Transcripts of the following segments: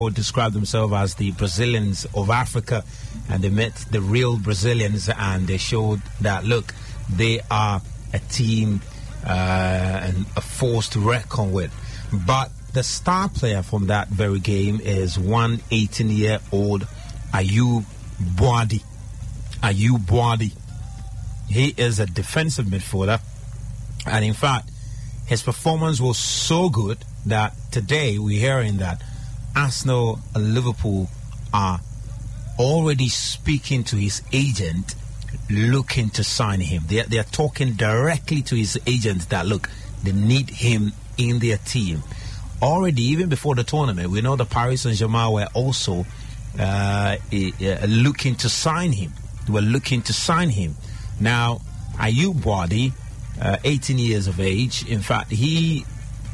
would describe themselves as the Brazilians of Africa, and they met the real Brazilians, and they showed that, look, they are a team and a force to reckon with. But the star player from that very game is 18-year-old Ayoub Boadi. Ayoub Boadi. He is a defensive midfielder, and in fact, his performance was so good that today we're hearing that Arsenal and Liverpool are already speaking to his agent, looking to sign him. They are talking directly to his agent that, look, they need him in their team. Already, even before the tournament, we know the Paris Saint-Germain were also looking to sign him. They were looking to sign him. Now, Ayoub Boadi, 18 years of age, in fact, it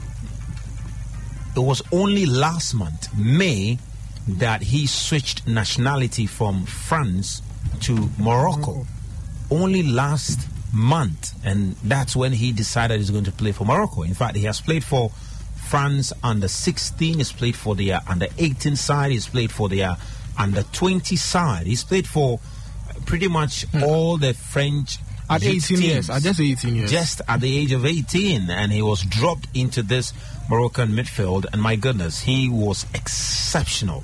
was only last month, May, that he switched nationality from France to Morocco. Only last month, and that's when he decided he's going to play for Morocco. In fact, he has played for France under 16, he's played for the under 18 side, he's played for the under 20 side, he's played for pretty much all the French at 18 years, at just 18 years. Just at the age of 18, and he was dropped into this Moroccan midfield, and my goodness, he was exceptional.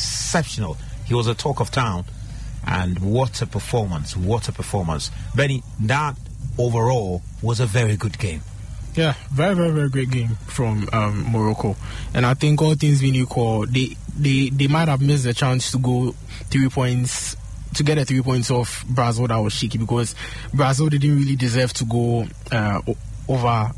He was a talk of town, and what a performance, Benny, that overall was a very good game. Yeah, very, very, very great game from Morocco. And I think all things being equal, they might have missed the chance to go 3 points, to get a 3 points off Brazil. That was shaky, because Brazil didn't really deserve to go over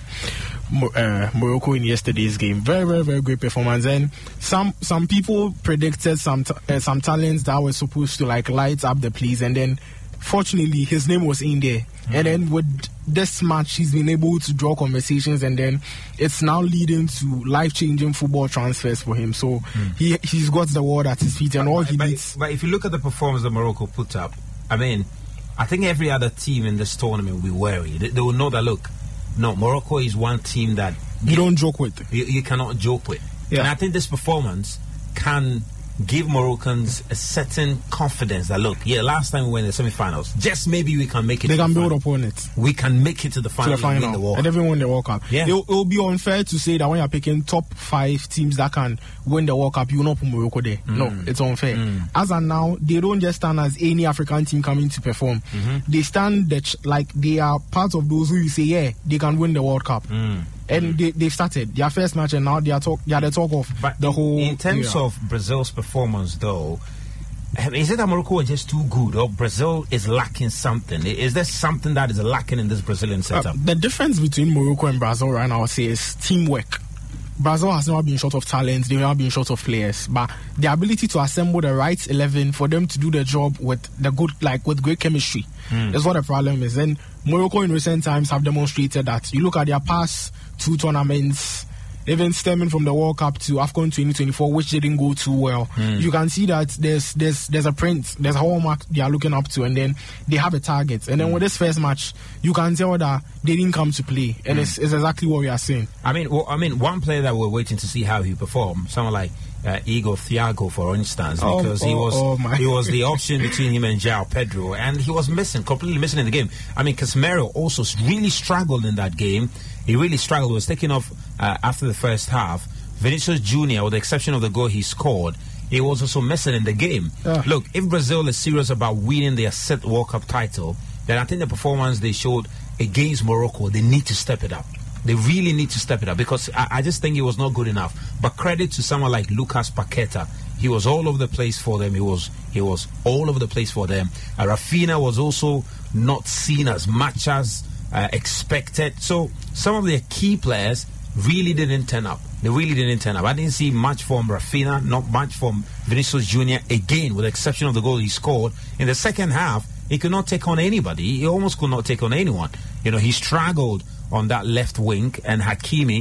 Morocco in yesterday's game. Very, very, very great performance. And some people predicted some talents that were supposed to like light up the place, and then fortunately his name was in there. And then with this match, he's been able to draw conversations, and then it's now leading to life-changing football transfers for him. So he's got the world at his feet, and all he needs. But if you look at the performance that Morocco put up, I mean, I think every other team in this tournament will be wary. They will know that, look, no, Morocco is one team that you don't joke with. You cannot joke with. Yeah. And I think this performance can give Moroccans a certain confidence that, look, last time we went in the semi-finals, just maybe we can make it. They can build upon it. We can make it to the final, and win the World Cup. And everyone win the World Cup. Yeah. It will be unfair to say that when you're picking top 5 teams that can win the World Cup, you will not put Morocco there. No, it's unfair. As of now, they don't just stand as any African team coming to perform. They stand like they are part of those who you say, they can win the World Cup. And they've started their first match, and now they are the talk of the whole. In terms of Brazil's performance, though, is it that Morocco is just too good, or Brazil is lacking something? Is there something that is lacking in this Brazilian setup? The difference between Morocco and Brazil right now, I would say, is teamwork. Brazil has never been short of talent, they've never been short of players, but the ability to assemble the right 11 for them to do the job with the good, like with great chemistry, is what the problem is. And Morocco in recent times have demonstrated that. You look at their past 2 tournaments, even stemming from the World Cup to AFCON 2024, which didn't go too well. You can see that there's a print, there's a hallmark they are looking up to, and then they have a target. And then with this first match, you can tell that they didn't come to play, and it's exactly what we are saying. I mean, one player that we're waiting to see how he performed, someone like Igor Thiago, for instance, because he was the option between him and João Pedro, and he was completely missing in the game. I mean, Casemiro also really struggled in that game. He really struggled. Was taken off after the first half. Vinicius Junior, with the exception of the goal he scored, he was also missing in the game. Look, if Brazil is serious about winning their 7th World Cup title, then I think the performance they showed against Morocco, they need to step it up. They really need to step it up, because I just think it was not good enough. But credit to someone like Lucas Paqueta. He was all over the place for them. He was all over the place for them. Rafinha was also not seen as much as expected. So some of their key players really didn't turn up. They really didn't turn up. I didn't see much from Rafinha, not much from Vinicius Junior. Again, with the exception of the goal he scored in the second half, he could not take on anybody. He almost could not take on anyone. He struggled on that left wing, and Hakimi,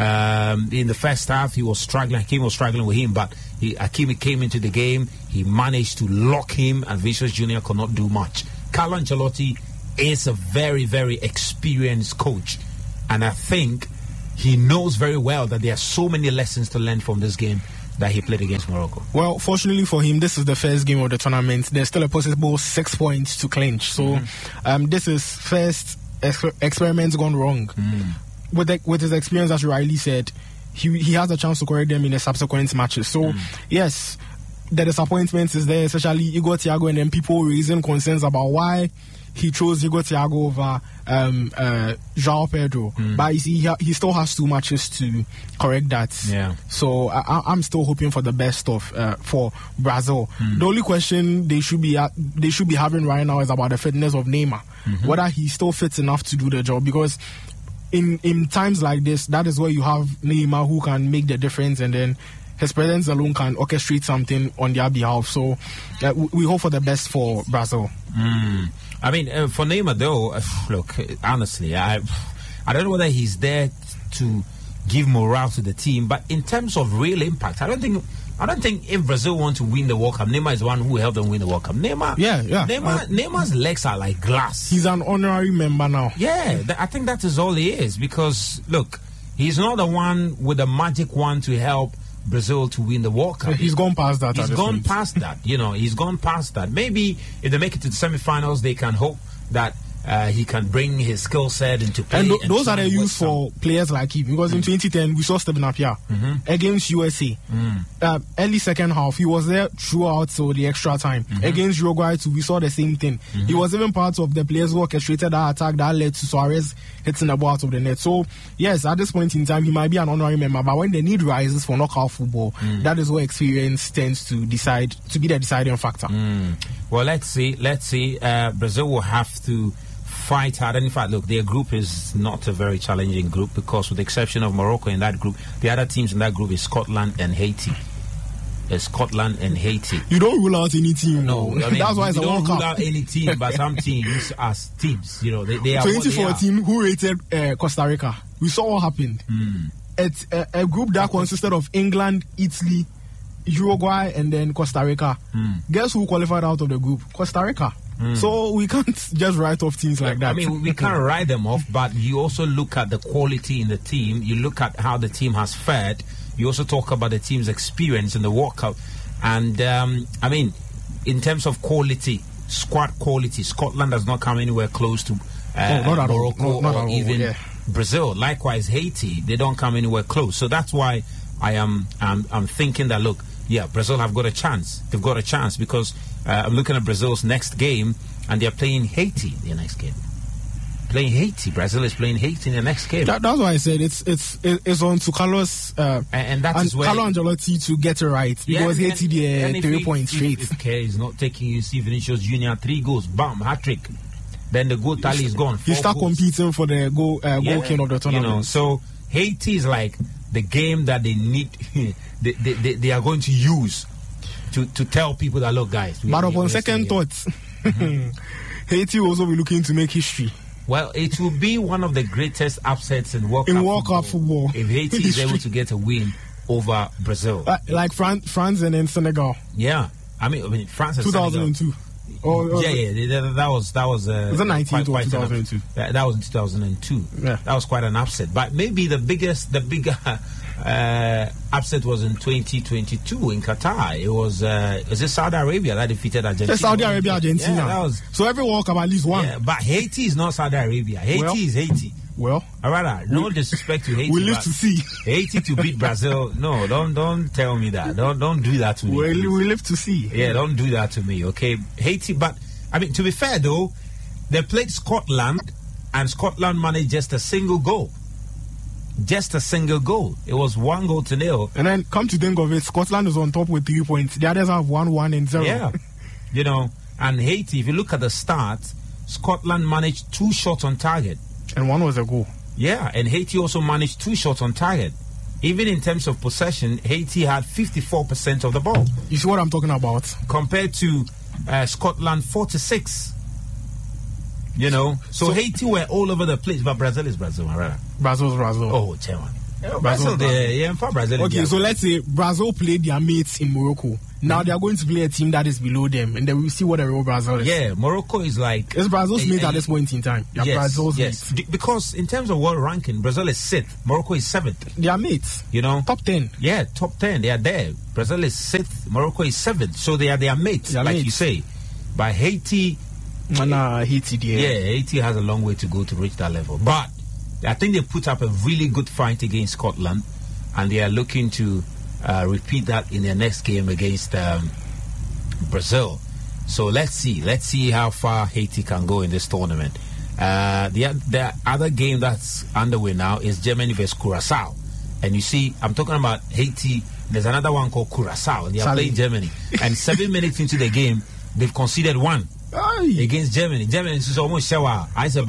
in the first half, he was struggling. Hakimi was struggling with him, but Hakimi came into the game. He managed to lock him, and Vinicius Junior could not do much. Carlo Ancelotti is a very, very experienced coach, and I think he knows very well that there are so many lessons to learn from this game that he played against Morocco? Well, fortunately for him, this is the first game of the tournament. There's still a possible 6 points to clinch. So this is first experiments gone wrong. With his experience, as you rightly said, he has a chance to correct them in the subsequent matches. So, yes, the disappointment is there, especially Igor Thiago, and then people raising concerns about why he chose Igor Thiago over João Pedro. But you see, he still has 2 matches to correct that. Yeah. So I'm still hoping for the best for Brazil. The only question they should be having right now is about the fitness of Neymar, whether he's still fit enough to do the job, because in times like this, that is where you have Neymar who can make the difference, and then his presence alone can orchestrate something on their behalf. So we hope for the best for Brazil. I mean, for Neymar though, look, honestly, I don't know whether he's there to give morale to the team, but in terms of real impact, I don't think if Brazil want to win the World Cup, Neymar is the one who helped them win the World Cup. Neymar's legs are like glass. He's an honorary member now. Yeah, I think that is all he is, because look, he's not the one with the magic wand to help Brazil to win the World Cup. He's gone past that. He's gone past that. He's gone past that. Maybe if they make it to the semi-finals, they can hope that he can bring his skill set into play. And those are the used for players like him, because in 2010 we saw Stephen Appiah against USA. Early second half, he was there throughout till the extra time. Against Uruguay too, we saw the same thing. He was even part of the players who orchestrated that attack that led to Suarez hitting the ball out of the net. So yes, at this point in time, he might be an honorary member, but when the need rises for knockout football, that is where experience tends to be the deciding factor. Well, let's see. Brazil will have to fight hard. And in fact, look, their group is not a very challenging group, because with the exception of Morocco in that group, the other teams in that group is Scotland and Haiti. You don't rule out any team. No, I mean, that's why it's a World Cup. You don't rule out any team, but some teams as teams, they are 2014, who rated Costa Rica? We saw what happened. It's a group that consisted of England, Italy, Uruguay, and then Costa Rica. Guess who qualified out of the group? Costa Rica. So we can't just write off teams like that. I mean, we can't write them off, but you also look at the quality in the team. You look at how the team has fared. You also talk about the team's experience in the World Cup. And, I mean, in terms of quality, squad quality, Scotland does not come anywhere close to Morocco or even Brazil. Likewise, Haiti, they don't come anywhere close. So that's why I'm thinking that, look, Brazil have got a chance. They've got a chance, because I'm looking at Brazil's next game, and they're playing Haiti in the next game. Brazil is playing Haiti in the next game. That's why I said it's on to Carlos and that is where Carlo Ancelotti to get it right, because Haiti the 3 points straight. If Kerr is not taking, you see Vinicius Junior 3 goals, bam, hat-trick. Then the goal tally is gone. He start competing for the goal king of the tournament. So Haiti is like the game that they need. they are going to use to tell people that, look, guys. But upon second thoughts, Haiti will also be looking to make history. Well, it will be one of the greatest upsets in World Cup football if Haiti is able to get a win over Brazil. Like France and then Senegal. Yeah, I mean France and 2002. That was was it 19 or 2002? That was in 2002. Yeah, that was quite an upset. But maybe the bigger upset was in 2022 in Qatar. It was Saudi Arabia that defeated Argentina? Saudi Arabia, Argentina. Yeah, that was, so every World Cup at least one. Yeah, but Haiti is not Saudi Arabia. Haiti is Haiti. Well, no disrespect to Haiti. We live to see Haiti to beat Brazil. No, don't tell me that. Don't do that to me. We live to see. Yeah, don't do that to me. Okay, Haiti. But I mean, to be fair though, they played Scotland, and Scotland managed just a single goal. Just a single goal. It was 1-0. And then come to think of it, Scotland is on top with 3 points. The others have 1-1 and 0. Yeah, and Haiti. If you look at the start, Scotland managed 2 shots on target. And one was a goal. Yeah, and Haiti also managed 2 shots on target. Even in terms of possession, Haiti had 54% of the ball. You see what I'm talking about? Compared to Scotland, 46%. So Haiti were all over the place, but Brazil is Brazil, right? Brazil's Brazil. Oh, Chairman. Brazil, Brazil. Okay, so let's say Brazil played their mates in Morocco. Now they are going to play a team that is below them, and then we see what the real Brazil is. Yeah, Morocco is like... It's Brazil's mate at this point in time. Yes, Brazil's mate. Because in terms of world ranking, Brazil is 6th, Morocco is 7th. They are mates. You know? Top 10. Yeah, top 10. They are there. Brazil is 6th, Morocco is 7th. So they are mates, you say. But Haiti... Haiti, yeah, Haiti has a long way to go to reach that level. But I think they put up a really good fight against Scotland, and they are looking to repeat that in their next game against Brazil. So let's see how far Haiti can go in this tournament. The other game that's underway now is Germany versus Curacao, and you see, I'm talking about Haiti. There's another one called Curacao. They are playing Germany, and 7 minutes into the game, they've conceded one. Against Germany. Germany is almost shower.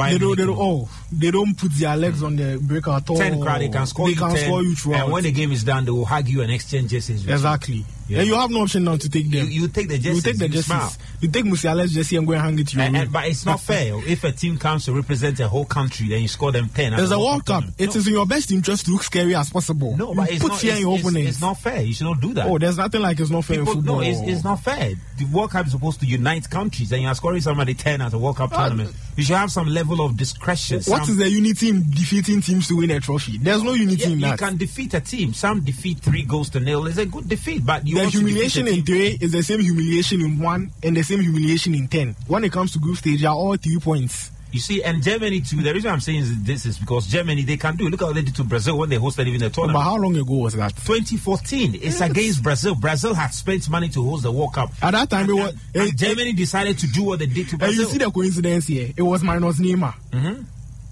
They don't put their legs on the break at all. 10 crowd, they can score you 10. And when the game is done, they will hug you and exchange jerseys. Exactly. Yeah. And you have no option now to take them. You take the jerseys. You take Musiala's jersey and go and hang it to your room. But it's not fair. If a team comes to represent a whole country, then you score them 10. There's a World Cup. It is in your best interest to look scary as possible. No, but it's not fair. You should not do that. Oh, there's nothing like it's not fair in football. No, it's not fair. The World Cup is supposed to unite countries, and you are scoring somebody 10 at a World Cup tournament. You should have some level of discretion. What is the unity in defeating teams to win a trophy? There's no unity in that. You can defeat a team. Some defeat 3-0. It's a good defeat, but the humiliation in 3 is the same humiliation in 1 and the same humiliation in 10. When it comes to group stage, they are all 3 points. You see, and Germany too. The reason I'm saying this is because Germany, they can do it. Look how they did to Brazil when they hosted even the tournament. But how long ago was that? 2014. It's against Brazil. Brazil had spent money to host the World Cup. At that time, Germany decided to do what they did to Brazil. And you see the coincidence here. It was minus Neymar. Mm-hmm.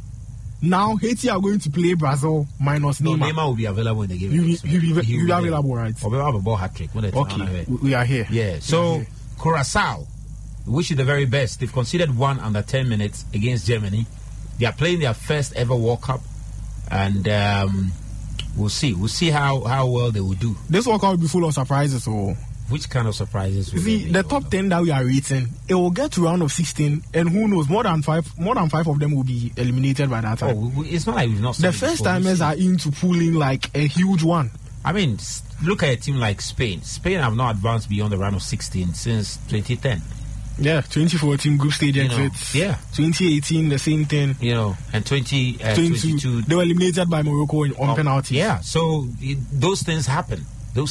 Now Haiti are going to play Brazil minus Neymar. No, Neymar will be available in the game. He'll be available, right? Or we'll have a ball hat trick. Okay, we are here. Yeah. So Curacao, wish you the very best. They've conceded 1 under 10 minutes against Germany. They are playing their first ever World Cup, and we'll see how well they will do. This World Cup will be full of surprises. So, which kind of surprises? You see, the top 10 that we are rating, it will get to round of 16, and who knows, more than five of them will be eliminated by that time. Oh, it's not like we've not. The first timers are into pulling like a huge one. I mean, look at a team like Spain. Spain have not advanced beyond the round of 16 since 2010. Yeah, 2014 group stage exits. Yeah. 2018, the same thing. And 2022. They were eliminated by Morocco on penalty. Yeah, so those things happen.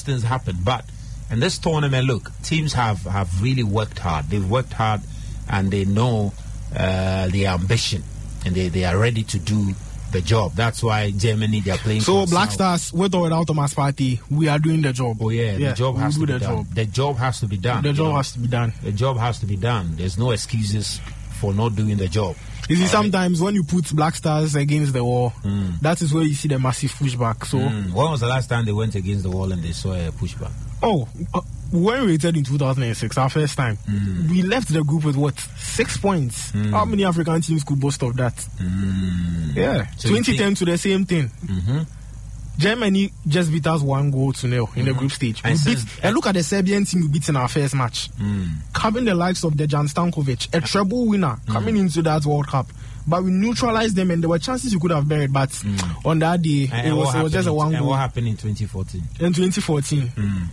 But in this tournament, look, teams have really worked hard. They've worked hard, and they know the ambition, and they are ready to do the job. That's why Germany, they are playing. So Black Stars, with or without Thomas Partey, we are doing the job. Oh yeah, the job has to be done. The job has to be done. The job has to be done. The job has to be done. There's no excuses for not doing the job. You see, sometimes when you put Black Stars against the wall, that is where you see the massive pushback. So when was the last time they went against the wall and they saw a pushback? When we rated in 2006, our first time, we left the group with 6 points. How many African teams could boast of that? Yeah, so 2010 to the same thing. Germany just beat us 1-0 in the group stage. And look at the Serbian team we beat in our first match. Having the likes of Dejan Stankovic, a treble winner, coming into that World Cup. But we neutralized them, and there were chances you could have buried. But on that day, it was just a 1-0. And what happened in 2014? In 2014.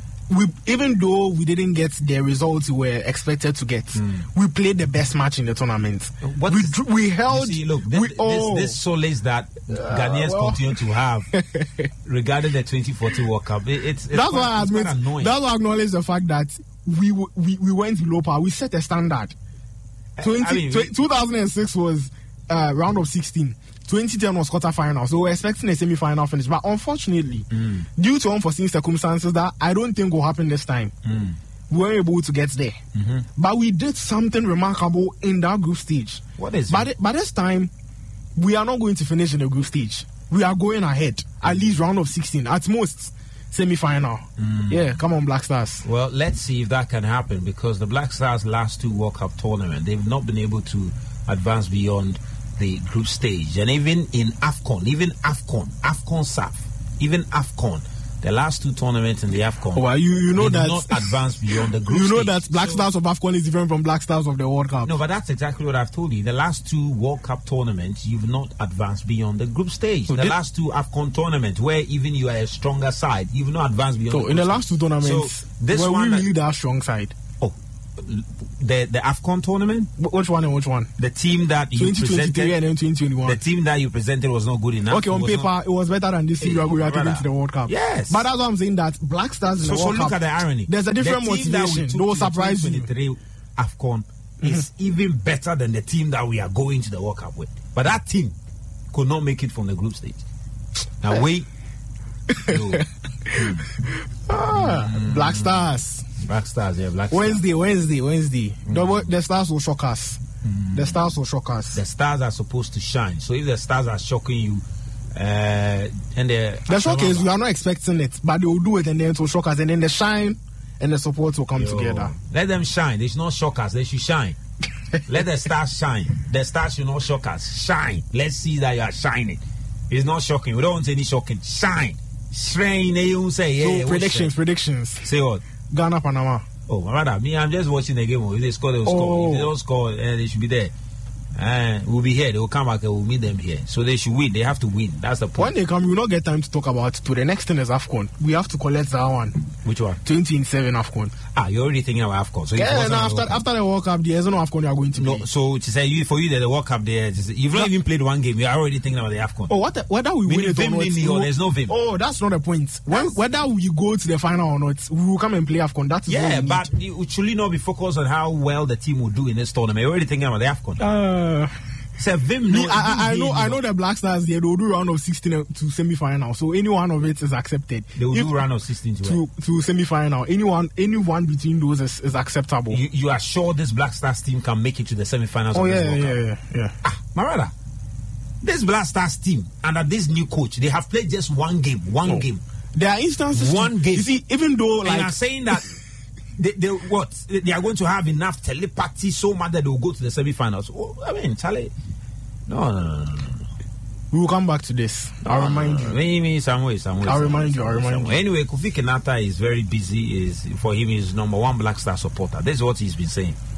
Even though we didn't get the results we were expected to get, we played the best match in the tournament. We held. See, look, this solace that Ghanaians continue to have regarding the 2014 World Cup. That's why I acknowledge the fact that we went below par. We set a standard. 2006 was round of 16. 2010 was quarter-final, so we're expecting a semi-final finish. But unfortunately, due to unforeseen circumstances that I don't think will happen this time, we weren't able to get there. But we did something remarkable in that group stage. What is it? By this time, we are not going to finish in the group stage. We are going ahead, at least round of 16, at most semi-final. Yeah, come on, Black Stars. Well, let's see if that can happen, because the Black Stars' last 2 World Cup tournaments, they've not been able to advance beyond the group stage. And even in AFCON, AFCON, the last 2 tournaments in the AFCON. Well, you know that not advance beyond the group. You know stage. that Black Stars of AFCON is different from Black Stars of the World Cup. No, but that's exactly what I've told you. The last 2 World Cup tournaments, you've not advanced beyond the group stage. So the last 2 AFCON tournaments, where even you are a stronger side, you've not advanced beyond. So in the last 2 tournaments, were we really that strong side? Oh, the AFCON tournament. Which one and which one? The team that you presented and then 2021. The team that you presented was not good enough. Okay, on paper it was better than this team we are taking to the World Cup. Yes, but that's what I'm saying. That Black Stars in the World Cup. So look at the irony. There's a different motivation. No surprise. 2023 AFCON is even better than the team that we are going to the World Cup with. But that team could not make it from the group stage. Now wait. Black Stars. Black Stars, yeah, Black Stars. Wednesday. The Stars will shock us. The Stars will shock us. The Stars are supposed to shine. So if the Stars are shocking you, and the shock is we are not expecting it, but they will do it and then it will shock us, and then the shine and the support will come together. Let them shine. They should not shock us. They should shine. Let the Stars shine. The Stars should not shock us. Shine. Let's see that you are shining. It's not shocking. We don't want any shocking. Shine. Shine. You say, yeah. So predictions. Say what? Ghana, Panama. Oh, rather, me, I'm just watching the game. If they score, they'll score. If they don't score, they should be there. We'll be here. They will come back and we'll meet them here. So they should win. They have to win. That's the point. When they come, we will not get time to talk about it. To the next thing is AFCON. We have to collect that one. Which one? 2027 AFCON. You're already thinking about AFCON. So after the World Cup, there's no AFCON you are going to play. No, so to say, for you, the World Cup there, you've not even played one game. You're already thinking about the AFCON. Oh, whether we win it or not. There's no Vim. Oh, that's not the point. Whether we go to the final or not, we will come and play AFCON. That's but it should not be focused on how well the team will do in this tournament. You're already thinking about the AFCON. I know the Black Stars there, they will do round of 16 to semi-final. So any one of it is accepted. They will do round of 16 to semi-final. Anyone between those is acceptable. You are sure this Black Stars team can make it to the semi-finals? Oh yeah. My brother, this Black Stars team under this new coach, they have played just one game. Game. There are instances. One game. You see, even though they are saying that. They are going to have enough telepathy so much that they will go to the semi-finals. I mean, Charlie, no. We will come back to this. I'll remind you. Maybe some way. I'll remind you. Anyway, Kofi Kenata is very busy. For him, he's number 1 Black Star supporter. That's what he's been saying.